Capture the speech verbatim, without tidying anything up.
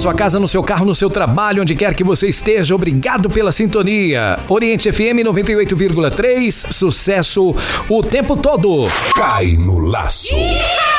sua casa, no seu carro, no seu trabalho, onde quer que você esteja. Obrigado pela sintonia. Oriente F M noventa e oito vírgula três, sucesso o tempo todo. Cai no laço.